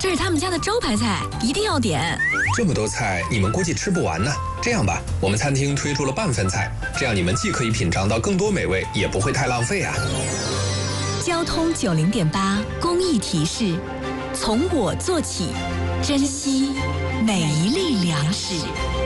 这是他们家的招牌菜，一定要点。 这么多菜，你们估计吃不完呢。这样吧，我们餐厅推出了半份菜，这样你们既可以品尝到更多美味，也不会太浪费啊。 交通90.8公益提示：从我做起，珍惜每一粒粮食。